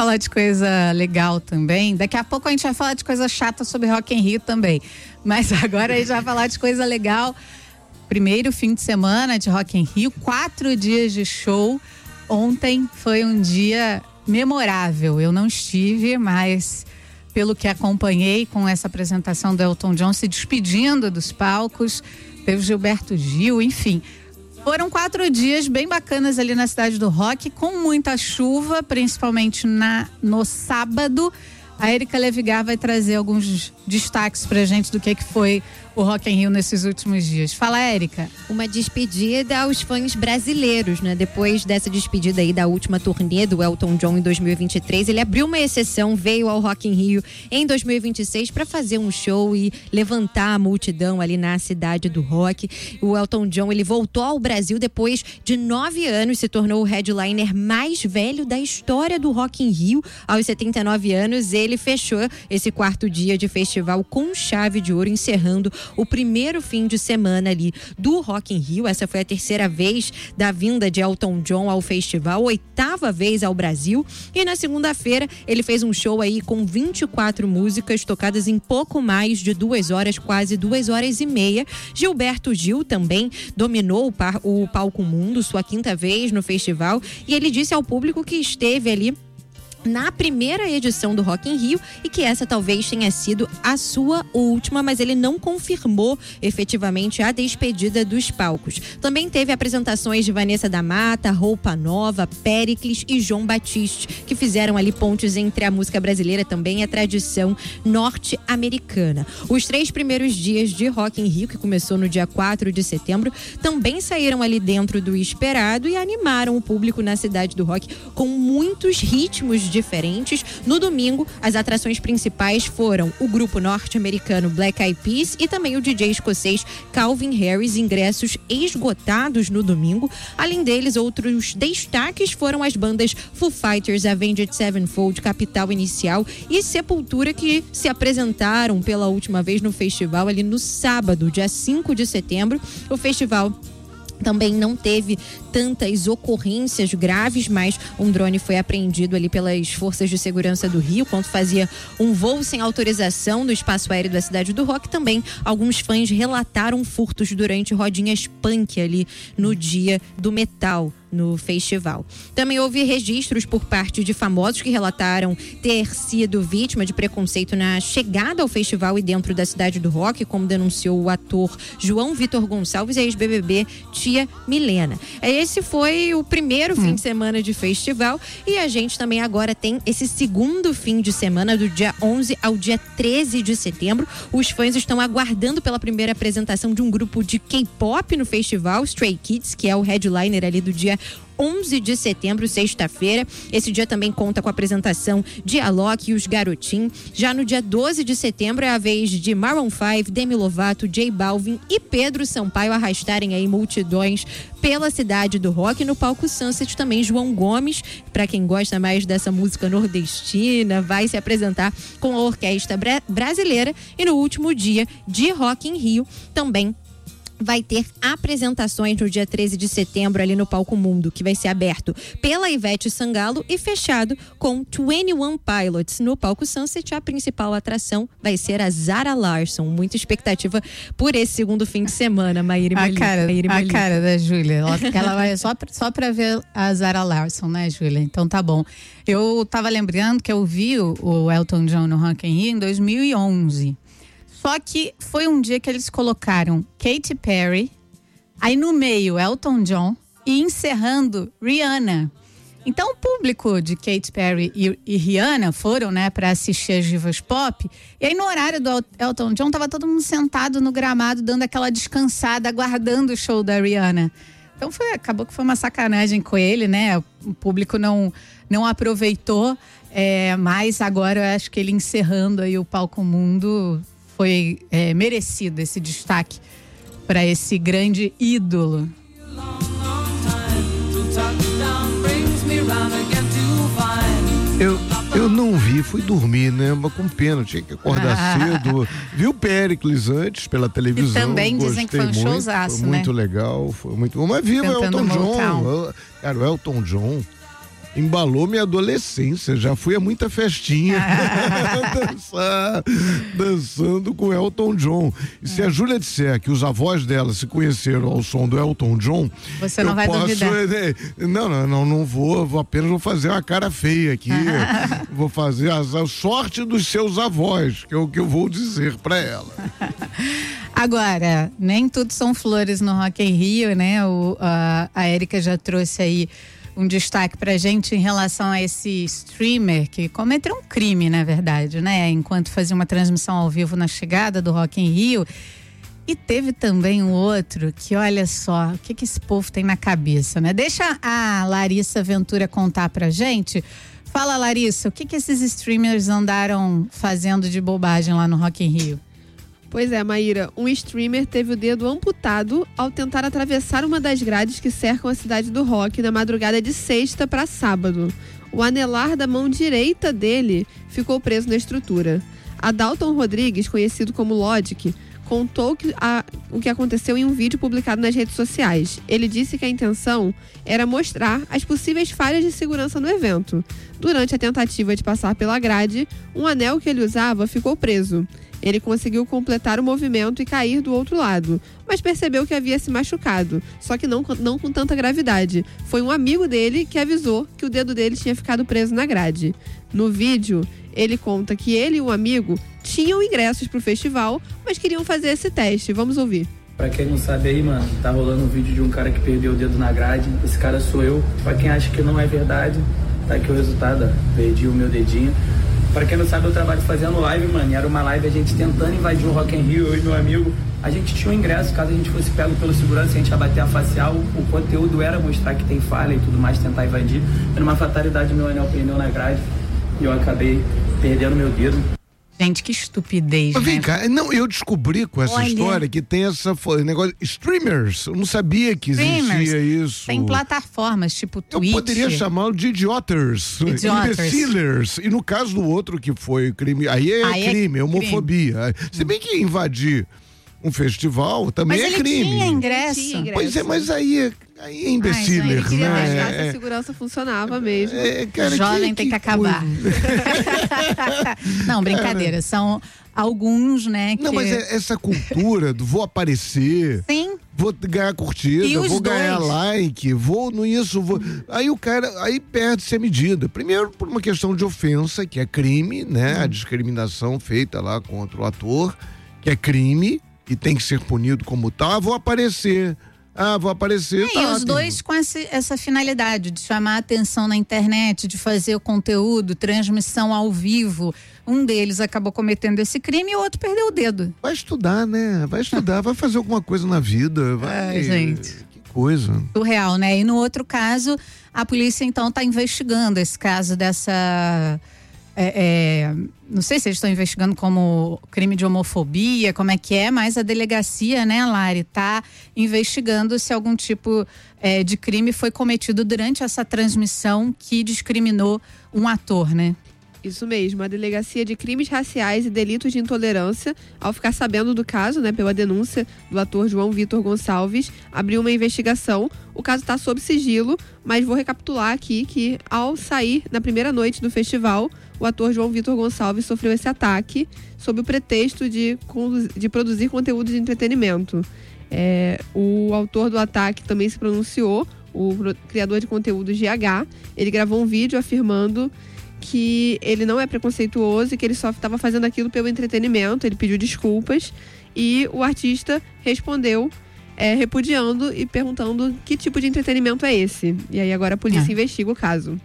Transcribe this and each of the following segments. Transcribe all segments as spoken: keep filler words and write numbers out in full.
falar de coisa legal também. Daqui a pouco a gente vai falar de coisa chata sobre Rock in Rio também. Mas agora a gente vai falar de coisa legal. Primeiro fim de semana de Rock in Rio, quatro dias de show. Ontem foi um dia memorável. Eu não estive, mas pelo que acompanhei com essa apresentação do Elton John se despedindo dos palcos, teve Gilberto Gil, enfim. Foram quatro dias bem bacanas ali na Cidade do Rock, com muita chuva, principalmente na, no sábado. A Érica Levigar vai trazer alguns destaques pra gente do que, que foi o Rock in Rio nesses últimos dias. Fala, Érica. Uma despedida aos fãs brasileiros, né? Depois dessa despedida aí da última turnê do Elton John em dois mil e vinte e três, ele abriu uma exceção, veio ao Rock in Rio em dois mil e vinte e seis para fazer um show e levantar a multidão ali na Cidade do Rock. O Elton John, ele voltou ao Brasil depois de nove anos, se tornou o headliner mais velho da história do Rock in Rio. Aos setenta e nove anos, ele fechou esse quarto dia de festival com chave de ouro, encerrando o primeiro fim de semana ali do Rock in Rio. Essa foi a terceira vez da vinda de Elton John ao festival, oitava vez ao Brasil. E na segunda-feira ele fez um show aí com vinte e quatro músicas tocadas em pouco mais de duas horas, quase duas horas e meia. Gilberto Gil também dominou o, par, o palco mundo, sua quinta vez no festival, e ele disse ao público que esteve ali na primeira edição do Rock in Rio e que essa talvez tenha sido a sua última, mas ele não confirmou efetivamente a despedida dos palcos. Também teve apresentações de Vanessa da Mata, Roupa Nova, Péricles e João Batiste, que fizeram ali pontes entre a música brasileira também e a tradição norte-americana. Os três primeiros dias de Rock in Rio, que começou no dia quatro de setembro, também saíram ali dentro do esperado e animaram o público na Cidade do Rock com muitos ritmos diferentes. No domingo, as atrações principais foram o grupo norte-americano Black Eyed Peas e também o D J escocês Calvin Harris, ingressos esgotados no domingo. Além deles, outros destaques foram as bandas Foo Fighters, Avenged Sevenfold, Capital Inicial e Sepultura, que se apresentaram pela última vez no festival ali no sábado, dia cinco de setembro. O festival também não teve tantas ocorrências graves, mas um drone foi apreendido ali pelas forças de segurança do Rio quando fazia um voo sem autorização no espaço aéreo da Cidade do Rock. Também alguns fãs relataram furtos durante rodinhas punk ali no dia do metal no festival. Também houve registros por parte de famosos que relataram ter sido vítima de preconceito na chegada ao festival e dentro da Cidade do Rock, como denunciou o ator João Vitor Gonçalves e a ex-B B B Tia Milena. Esse foi o primeiro hum. fim de semana de festival e a gente também agora tem esse segundo fim de semana do dia onze ao dia treze de setembro. Os fãs estão aguardando pela primeira apresentação de um grupo de K-pop no festival, Stray Kids, que é o headliner ali do dia onze de setembro, sexta-feira. Esse dia também conta com a apresentação de Alok e os Garotin. Já no dia doze de setembro é a vez de Maroon cinco, Demi Lovato, J Balvin e Pedro Sampaio arrastarem aí multidões pela Cidade do Rock. No palco Sunset também João Gomes, para quem gosta mais dessa música nordestina, vai se apresentar com a orquestra bra- brasileira. E no último dia de Rock in Rio também vai ter apresentações no dia treze de setembro ali no Palco Mundo, que vai ser aberto pela Ivete Sangalo e fechado com vinte e um Pilots. No Palco Sunset, a principal atração vai ser a Zara Larsson. Muita expectativa por esse segundo fim de semana, Maíra e Malika. A cara, a cara da Júlia. Ela, ela vai só, só pra ver a Zara Larsson, né, Júlia? Então tá bom. Eu tava lembrando que eu vi o, o Elton John no Rock in Rio em dois mil e onze. Só que foi um dia que eles colocaram Katy Perry, aí no meio Elton John e encerrando Rihanna. Então o público de Katy Perry e, e Rihanna foram, né, para assistir as divas pop. E aí no horário do Elton John tava todo mundo sentado no gramado dando aquela descansada, aguardando o show da Rihanna. Então foi, acabou que foi uma sacanagem com ele, né? O público não, não aproveitou, é, mas agora eu acho que ele encerrando aí o Palco Mundo foi é, merecido esse destaque para esse grande ídolo. Eu, eu não vi, fui dormir, né? Mas com pena, tinha que acordar ah. cedo. Vi o Péricles antes pela televisão. E também dizem que foi um muito, showzaço, foi né? muito legal, foi muito bom. Mas viva o Elton John. Cara, o Elton John embalou minha adolescência, já fui a muita festinha dançar, dançando com Elton John. E se a Júlia disser que os avós dela se conheceram ao som do Elton John, você não vai posso, duvidar. Não, não, não, não vou, vou apenas vou fazer uma cara feia aqui, vou fazer a, a sorte dos seus avós, que é o que eu vou dizer pra ela. Agora, nem tudo são flores no Rock in Rio, né? O, a, a Érica já trouxe aí um destaque pra gente em relação a esse streamer que cometeu um crime, na verdade, né? Enquanto fazia uma transmissão ao vivo na chegada do Rock in Rio. E teve também um outro que, olha só, o que que esse povo tem na cabeça, né? Deixa a Larissa Ventura contar pra gente. Fala, Larissa, o que que esses streamers andaram fazendo de bobagem lá no Rock in Rio? Pois é, Maíra, um streamer teve o dedo amputado ao tentar atravessar uma das grades que cercam a cidade do rock na madrugada de sexta para sábado. O anelar da mão direita dele ficou preso na estrutura. Adalton Rodrigues, conhecido como Logic, contou que a, o que aconteceu em um vídeo publicado nas redes sociais. Ele disse que a intenção era mostrar as possíveis falhas de segurança no evento. Durante a tentativa de passar pela grade, um anel que ele usava ficou preso. Ele conseguiu completar o movimento e cair do outro lado, mas percebeu que havia se machucado, só que não, não com tanta gravidade. Foi um amigo dele que avisou que o dedo dele tinha ficado preso na grade. No vídeo, ele conta que ele e um amigo tinham ingressos para o festival, mas queriam fazer esse teste. Vamos ouvir. Pra quem não sabe aí, mano, tá rolando um vídeo de um cara que perdeu o dedo na grade. Esse cara sou eu. Pra quem acha que não é verdade, tá aqui o resultado, ó. Perdi o meu dedinho. Pra quem não sabe, eu trabalho fazendo live, mano. E era uma live a gente tentando invadir o Rock in Rio, eu e meu amigo. A gente tinha um ingresso, caso a gente fosse pego pelo segurança, a gente ia bater a facial. O conteúdo era mostrar que tem falha e tudo mais, tentar invadir. Era uma fatalidade, meu anel prendeu na grade e eu acabei perdendo meu dedo. Gente, que estupidez, Mas vem né? cá, não, eu descobri com essa Olha. história que tem essa fo- negócio, streamers, eu não sabia que existia Streamers. isso. Tem plataformas tipo Eu Twitch. poderia chamá-lo de idioters, Idioters. imbecilers. E no caso do outro que foi crime, aí é Aí é crime, é homofobia. Se bem que invadir um festival também Mas é ele crime. tinha ingresso. Ele tinha ingresso. Pois é, mas aí é, aí é imbecíler, Ai, gente, Ele queria né? testar se É, a segurança funcionava mesmo. é, cara, Jovem tem que acabar. Não, brincadeira. São alguns, né? Que... Não, mas é essa cultura do vou aparecer, Sim. vou ganhar curtida, E os vou ganhar dois? like, vou no isso, vou. Aí o cara, aí perde-se a medida. Primeiro por uma questão de ofensa, que é crime, né? A discriminação feita lá contra o ator, que é crime e tem que ser punido como tal. Ah, vou aparecer. Ah, vou aparecer. É, tá, e os tem- dois com esse- essa finalidade de chamar a atenção na internet, de fazer o conteúdo, transmissão ao vivo. Um deles acabou cometendo esse crime e o outro perdeu o dedo. Vai estudar, né? Vai estudar, vai fazer alguma coisa na vida. Vai... Ai, gente. Que coisa. Surreal, né? E no outro caso, a polícia então está investigando esse caso dessa. é, é, não sei se eles estão investigando como crime de homofobia, como é que é, mas a delegacia, né, Lari, está investigando se algum tipo é, de crime foi cometido durante essa transmissão que discriminou um ator, né? Isso mesmo, a Delegacia de Crimes Raciais e Delitos de Intolerância, ao ficar sabendo do caso, né, pela denúncia do ator João Vitor Gonçalves, abriu uma investigação. O caso está sob sigilo, mas vou recapitular aqui que ao sair na primeira noite do festival, o ator João Vitor Gonçalves sofreu esse ataque sob o pretexto de, condu- de produzir conteúdo de entretenimento. É, o autor do ataque também se pronunciou, o pro- criador de conteúdo G H, ele gravou um vídeo afirmando que ele não é preconceituoso e que ele só estava fazendo aquilo pelo entretenimento. Ele pediu desculpas e o artista respondeu é, repudiando e perguntando que tipo de entretenimento é esse. E aí agora a polícia É. investiga o caso.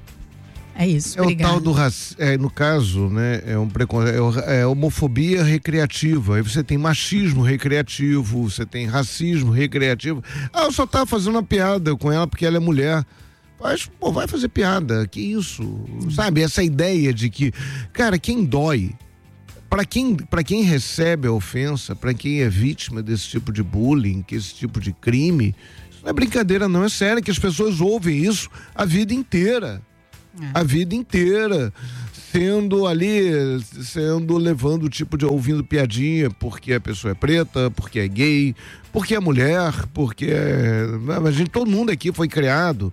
É isso, É o obrigada. tal do raci- é, no caso, né, é um preconceito, é, o- é homofobia recreativa. Aí você tem machismo recreativo, você tem racismo recreativo. Ah, eu só tava fazendo uma piada com ela porque ela é mulher. Mas, pô, vai fazer piada, que isso? Sabe, essa ideia de que, cara, quem dói, para quem, para quem recebe a ofensa, para quem é vítima desse tipo de bullying, que esse tipo de crime, isso não é brincadeira não, é sério, que as pessoas ouvem isso a vida inteira. A vida inteira, sendo ali, sendo, levando o tipo de, ouvindo piadinha, porque a pessoa é preta, porque é gay, porque é mulher, porque é, a gente, todo mundo aqui foi criado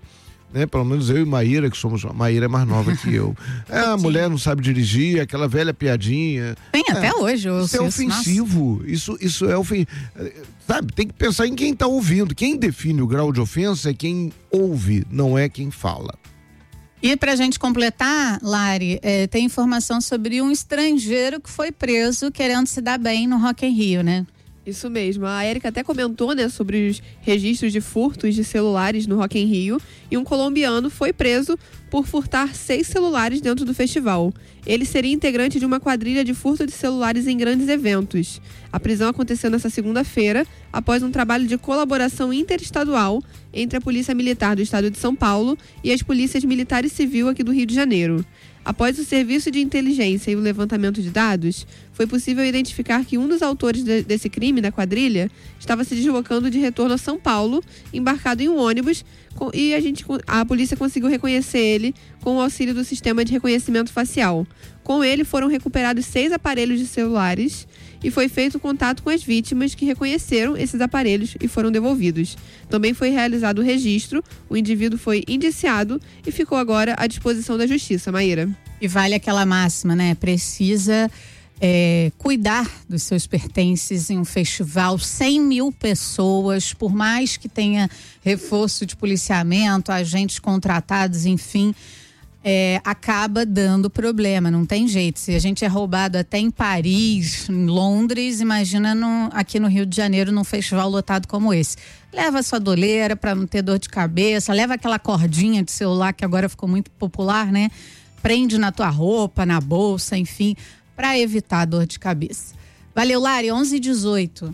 né? Pelo menos eu e Maíra, que somos, a Maíra é mais nova que eu. É, a mulher não sabe dirigir, aquela velha piadinha. Tem é, até hoje. Eu isso é ofensivo, isso, isso é ofensivo. Sabe, tem que pensar em quem está ouvindo. Quem define o grau de ofensa é quem ouve, não é quem fala. E para a gente completar, Lari, é, tem informação sobre um estrangeiro que foi preso querendo se dar bem no Rock in Rio, né? Isso mesmo. A Érica até comentou, né, sobre os registros de furtos de celulares no Rock in Rio. E um colombiano foi preso por furtar seis celulares dentro do festival. Ele seria integrante de uma quadrilha de furto de celulares em grandes eventos. A prisão aconteceu nesta segunda-feira, após um trabalho de colaboração interestadual entre a Polícia Militar do Estado de São Paulo e as polícias militar e civil aqui do Rio de Janeiro. Após o serviço de inteligência e o levantamento de dados, foi possível identificar que um dos autores de, desse crime, da quadrilha, estava se deslocando de retorno a São Paulo, embarcado em um ônibus, com, e a, gente, a polícia conseguiu reconhecer ele com o auxílio do sistema de reconhecimento facial. Com ele foram recuperados seis aparelhos de celulares e foi feito contato com as vítimas que reconheceram esses aparelhos e foram devolvidos. Também foi realizado o registro, o indivíduo foi indiciado e ficou agora à disposição da justiça. Maíra. E vale aquela máxima, né? Precisa é, cuidar dos seus pertences em um festival, cem mil pessoas, por mais que tenha reforço de policiamento, agentes contratados, enfim... É, acaba dando problema, não tem jeito. Se a gente é roubado até em Paris, em Londres, imagina no, aqui no Rio de Janeiro num festival lotado como esse. Leva a sua doleira para não ter dor de cabeça, leva aquela cordinha de celular que agora ficou muito popular, né? Prende na tua roupa, na bolsa, enfim, para evitar dor de cabeça. Valeu, Lari, onze e dezoito.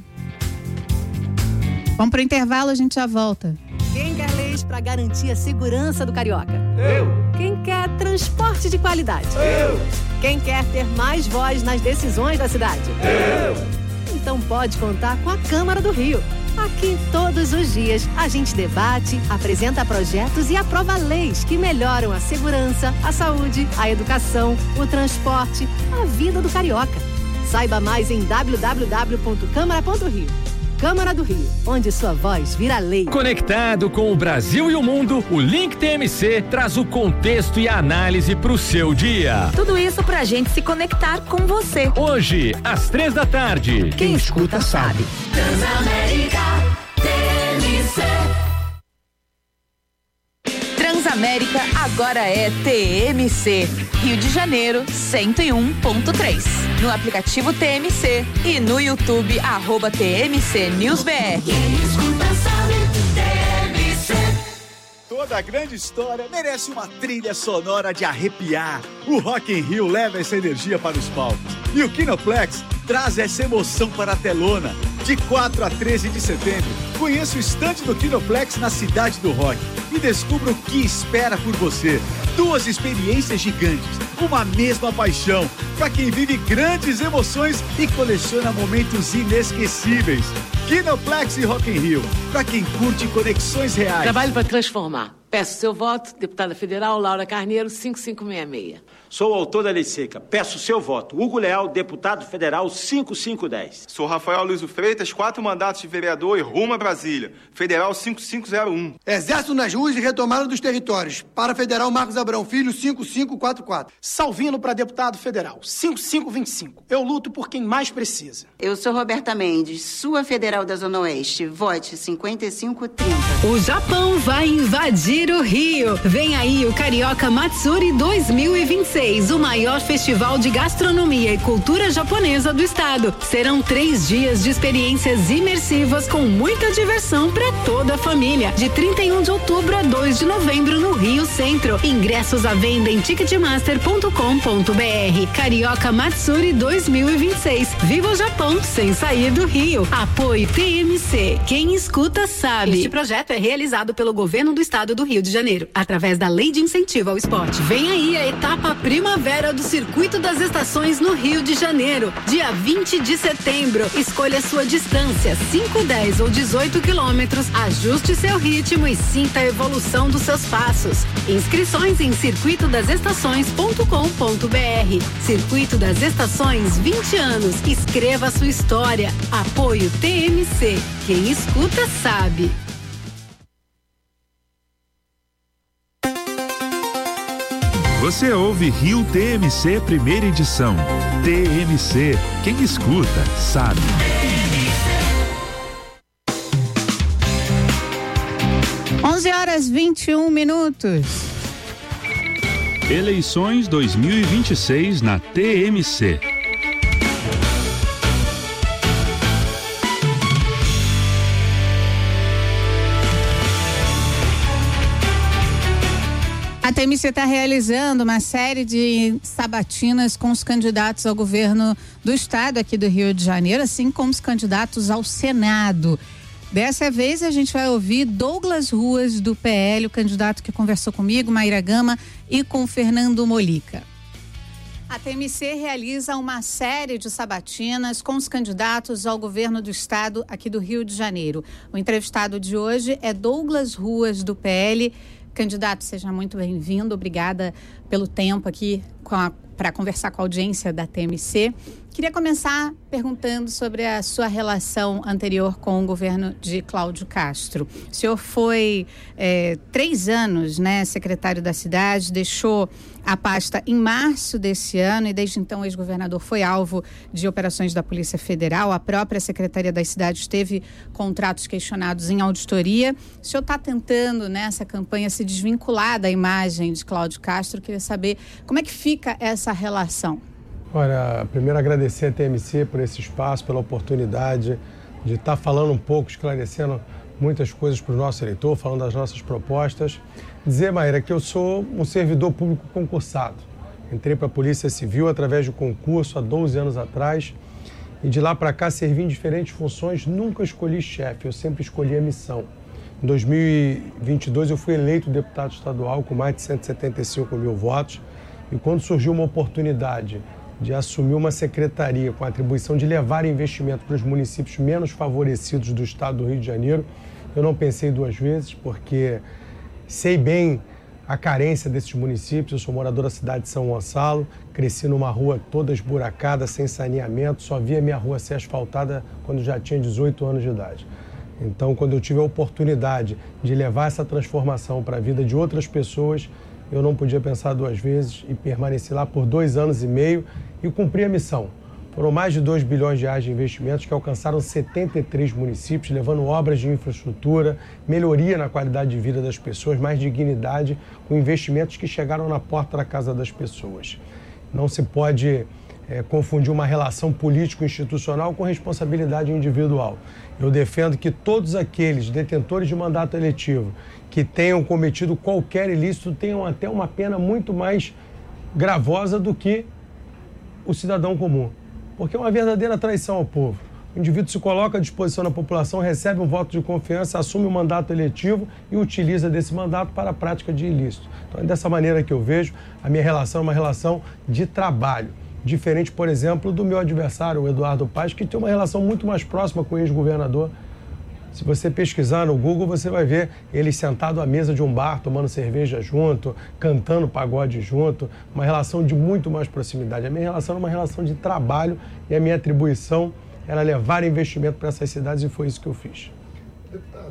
Vamos pro intervalo, a gente já volta. Quem quer leis para garantir a segurança do carioca? Eu. Quem quer transporte de qualidade? Eu. Quem quer ter mais voz nas decisões da cidade? Eu. Então pode contar com a Câmara do Rio. Aqui, todos os dias, a gente debate, apresenta projetos e aprova leis que melhoram a segurança, a saúde, a educação, o transporte, a vida do carioca. Saiba mais em w w w ponto câmara ponto rio. Câmara do Rio, onde sua voz vira lei. Conectado com o Brasil e o mundo, o Link T M C traz o contexto e a análise para o seu dia. Tudo isso pra gente se conectar com você. Hoje, às três da tarde. Quem, Quem escuta, escuta sabe. Transamérica T M C. Transamérica agora é T M C. Rio de Janeiro, cento e um ponto três. No aplicativo T M C e no YouTube, arroba T M C News B R. Quem escuta sabe, T M C. Toda grande história merece uma trilha sonora de arrepiar. O Rock in Rio leva essa energia para os palcos. E o Kinoplex traz essa emoção para a telona. De quatro a treze de setembro, conheça o estande do Kinoplex na Cidade do Rock e descubra o que espera por você. Duas experiências gigantes, uma mesma paixão, para quem vive grandes emoções e coleciona momentos inesquecíveis. Kinoplex e Rock in Rio, para quem curte conexões reais. Trabalho para transformar. Peço seu voto, deputada federal Laura Carneiro, cinco cinco seis seis. Sou o autor da lei seca. Peço seu voto. Hugo Leal, deputado federal, cinco cinco um zero. Sou Rafael Luiz Freitas, quatro mandatos de vereador e rumo a Brasília. Federal cinco cinco zero um. Exército nas ruas e retomada dos territórios. Para Federal Marcos Abrão Filho, cinco cinco quatro quatro. Salvino para deputado federal, cinco cinco dois cinco. Eu luto por quem mais precisa. Eu sou Roberta Mendes, sua federal da Zona Oeste. Vote cinquenta e cinco trinta. O Japão vai invadir o Rio. Vem aí o Carioca Matsuri dois mil e vinte e seis, o maior festival de gastronomia e cultura japonesa do estado. Serão três dias de experiências imersivas com muita diversão para toda a família. De trinta e um de outubro a dois de novembro no Rio Centro. Ingressos à venda em ticketmaster ponto com ponto b r. Carioca Matsuri dois mil e vinte e seis. Viva o Japão sem sair do Rio. Apoio T M C. Quem escuta sabe. Este projeto é realizado pelo governo do estado do Rio de Janeiro, através da Lei de Incentivo ao Esporte. Vem aí a etapa primavera do Circuito das Estações no Rio de Janeiro, dia vinte de setembro. Escolha sua distância, cinco, dez ou dezoito quilômetros. Ajuste seu ritmo e sinta a evolução dos seus passos. Inscrições em circuito das estações ponto com ponto b r. Circuito das Estações, vinte anos. Escreva sua história. Apoio T M C. Quem escuta sabe. Você ouve Rio T M C primeira edição. T M C, quem escuta sabe. onze horas e vinte e um minutos. Eleições dois mil e vinte e seis na T M C. A T M C está realizando uma série de sabatinas com os candidatos ao governo do estado aqui do Rio de Janeiro, assim como os candidatos ao Senado. Dessa vez a gente vai ouvir Douglas Ruas, do P L, o candidato que conversou comigo, Maíra Gama, e com Fernando Molica. A T M C realiza uma série de sabatinas com os candidatos ao governo do estado aqui do Rio de Janeiro. O entrevistado de hoje é Douglas Ruas, do P L. Candidato, seja muito bem-vindo. Obrigada pelo tempo aqui para conversar com a audiência da T M C. Queria começar perguntando sobre a sua relação anterior com o governo de Cláudio Castro. O senhor foi é, três anos, né, secretário da cidade, deixou a pasta em março desse ano e desde então o ex-governador foi alvo de operações da Polícia Federal. A própria Secretaria das Cidades teve contratos questionados em auditoria. O senhor está tentando, nessa campanha, se desvincular da imagem de Cláudio Castro. Queria saber como é que fica essa relação. Olha, primeiro agradecer a T M C por esse espaço, pela oportunidade de estar falando um pouco, esclarecendo muitas coisas para o nosso eleitor, falando das nossas propostas. Dizer, Maíra, que eu sou um servidor público concursado. Entrei para a Polícia Civil através de concurso há doze anos atrás e de lá para cá servi em diferentes funções, nunca escolhi chefe, eu sempre escolhi a missão. Em dois mil e vinte e dois eu fui eleito deputado estadual com mais de cento e setenta e cinco mil votos e quando surgiu uma oportunidade de assumir uma secretaria com a atribuição de levar investimento para os municípios menos favorecidos do estado do Rio de Janeiro, eu não pensei duas vezes, porque sei bem a carência desses municípios. Eu sou morador da cidade de São Gonçalo, cresci numa rua toda esburacada, sem saneamento, só via minha rua ser asfaltada quando já tinha dezoito anos de idade. Então, quando eu tive a oportunidade de levar essa transformação para a vida de outras pessoas, eu não podia pensar duas vezes e permaneci lá por dois anos e meio e cumpri a missão. Foram mais de dois bilhões de reais de investimentos que alcançaram setenta e três municípios, levando obras de infraestrutura, melhoria na qualidade de vida das pessoas, mais dignidade, com investimentos que chegaram na porta da casa das pessoas. Não se pode é, confundir uma relação político-institucional com responsabilidade individual. Eu defendo que todos aqueles detentores de mandato eletivo que tenham cometido qualquer ilícito tenham até uma pena muito mais gravosa do que o cidadão comum. Porque é uma verdadeira traição ao povo. O indivíduo se coloca à disposição da população, recebe um voto de confiança, assume o mandato eletivo e utiliza desse mandato para a prática de ilícito. Então é dessa maneira que eu vejo a minha relação, uma relação de trabalho. Diferente, por exemplo, do meu adversário, o Eduardo Paes, que tem uma relação muito mais próxima com o ex-governador. Se você pesquisar no Google, você vai ver ele sentado à mesa de um bar, tomando cerveja junto, cantando pagode junto, uma relação de muito mais proximidade. A minha relação é uma relação de trabalho e a minha atribuição era levar investimento para essas cidades e foi isso que eu fiz. Deputado,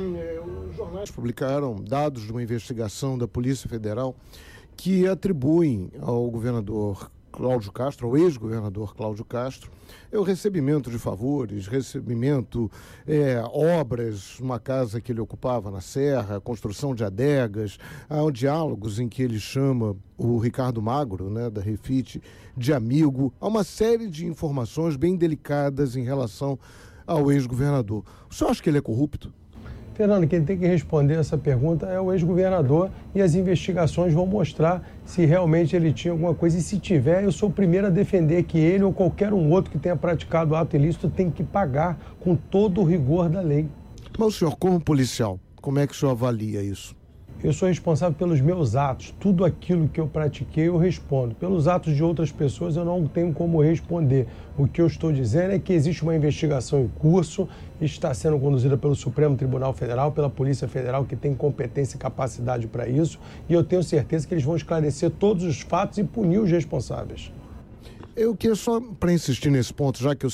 os jornais publicaram dados de uma investigação da Polícia Federal que atribuem ao governador Cláudio Castro, ao ex-governador Cláudio Castro, é o recebimento de favores, recebimento, é, obras, uma casa que ele ocupava na Serra, a construção de adegas, há diálogos em que ele chama o Ricardo Magro, né, da Refit, de amigo, há uma série de informações bem delicadas em relação ao ex-governador. O senhor acha que ele é corrupto? Fernando, quem tem que responder essa pergunta é o ex-governador e as investigações vão mostrar se realmente ele tinha alguma coisa. E se tiver, eu sou o primeiro a defender que ele ou qualquer um outro que tenha praticado ato ilícito tem que pagar com todo o rigor da lei. Mas o senhor, como policial, como é que o senhor avalia isso? Eu sou responsável pelos meus atos. Tudo aquilo que eu pratiquei, eu respondo. Pelos atos de outras pessoas, eu não tenho como responder. O que eu estou dizendo é que existe uma investigação em curso, está sendo conduzida pelo Supremo Tribunal Federal, pela Polícia Federal, que tem competência e capacidade para isso, e eu tenho certeza que eles vão esclarecer todos os fatos e punir os responsáveis. Eu queria só, para insistir nesse ponto, já que eu